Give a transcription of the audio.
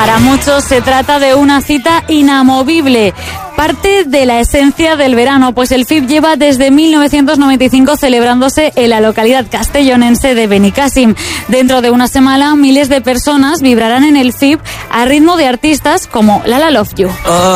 Para muchos se trata de una cita inamovible, parte de la esencia del verano, pues el FIB lleva desde 1995 celebrándose en la localidad castellonense de Benicàssim. Dentro de una semana, miles de personas vibrarán en el FIB a ritmo de artistas como Lala Love You.